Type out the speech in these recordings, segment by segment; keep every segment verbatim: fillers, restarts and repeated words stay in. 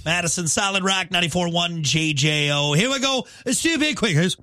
Madison Solid Rock ninety-four point one J J O. Here we go. Stupid Quickies.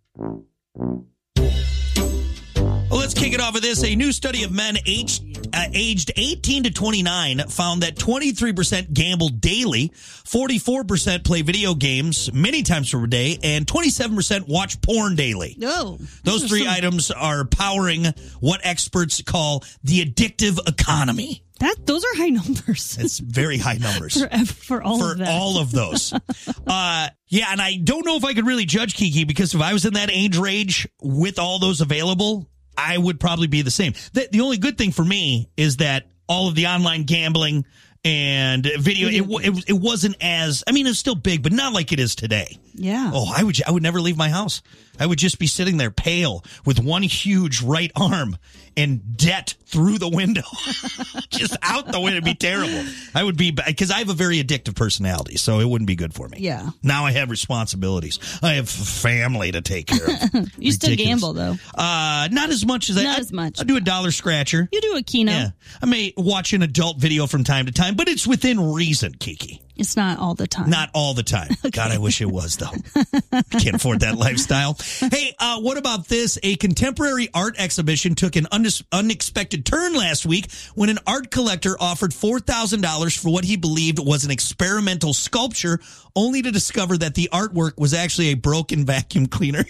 Well, let's kick it off with this. A new study of men aged, uh, aged eighteen to twenty-nine found that twenty-three percent gamble daily, forty-four percent play video games many times per day, and twenty-seven percent watch porn daily. Oh, those three some... items are powering what experts call the addictive economy. That those are high numbers. It's very high numbers for, for all for of that. all of those. uh, yeah, and I don't know if I could really judge Kiki, because if I was in that age range with all those available, I would probably be the same. The, the only good thing for me is that all of the online gambling and video, it, it, it wasn't as, I mean, it's still big, but not like it is today. Yeah. Oh, I would I would never leave my house. I would just be sitting there pale with one huge right arm and debt through the window. Just out the window. It'd be terrible. I would be, because I have a very addictive personality, so it wouldn't be good for me. Yeah. Now I have responsibilities. I have family to take care of. You Ridiculous. still gamble, though. Uh, not as much as I. Not I, as much. I do a dollar scratcher. You do a Keno. Yeah. I may watch an adult video from time to time, but it's within reason, Kiki. It's not all the time. Not all the time. Okay. God, I wish it was, though. Can't afford that lifestyle. Hey, uh, what about this? A contemporary art exhibition took an un- unexpected turn last week when an art collector offered four thousand dollars for what he believed was an experimental sculpture, only to discover that the artwork was actually a broken vacuum cleaner.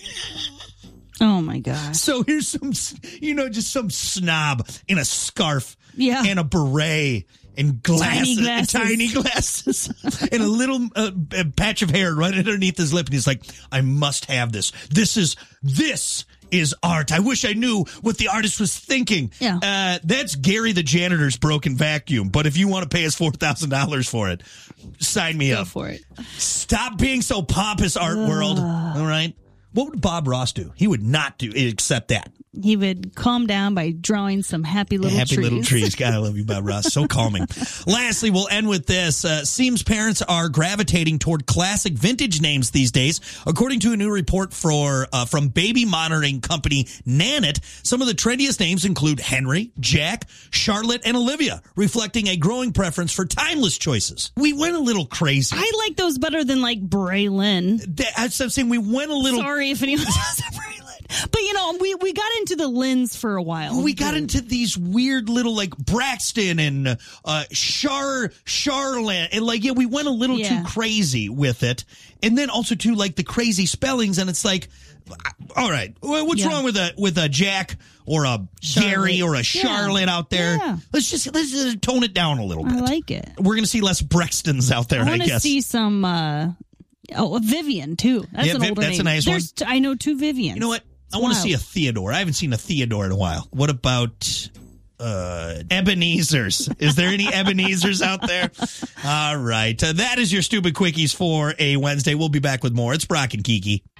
Oh, my God. So here's some, you know, just some snob in a scarf yeah. and a beret. And glasses, tiny glasses, tiny glasses, and a little uh, a patch of hair right underneath his lip. And he's like, I must have this. This is, this is art. I wish I knew what the artist was thinking. Yeah. Uh, that's Gary the janitor's broken vacuum. But if you want to pay us four thousand dollars for it, sign me Go up. for it. Stop being so pompous, art uh. world. All right. What would Bob Ross do? He would not do accept that. He would calm down by drawing some happy little happy trees. Happy little trees. God, I love you, Bob Ross. So calming. Lastly, we'll end with this. Uh, seems parents are gravitating toward classic vintage names these days. According to a new report for uh, from baby monitoring company Nanit, some of the trendiest names include Henry, Jack, Charlotte, and Olivia, reflecting a growing preference for timeless choices. We went a little crazy. I like those better than like Braylon. I'm saying we went a little... Sorry if anyone says Braylon. But, you know, we, we got into the Lynn's for a while. We got into these weird little, like, Braxton and uh, Char, Charlotte. And, like, yeah, we went a little yeah. too crazy with it. And then also, too, like, the crazy spellings. And it's like, all right, what's yeah. wrong with a with a Jack or a Charlotte. Gary or a Charlotte yeah. out there? Yeah. Let's just let's just tone it down a little bit. I like it. We're going to see less Brextons out there, I, I guess. I want to see some, uh, oh, a Vivian, too. That's yeah, an Viv, older that's name. a nice There's, one. I know two Vivians. You know what? I want to see a Theodore. I haven't seen a Theodore in a while. What about uh, Ebenezer's? Is there any Ebenezer's out there? All right. Uh, that is your Stupid Quickies for a Wednesday. We'll be back with more. It's Brock and Kiki.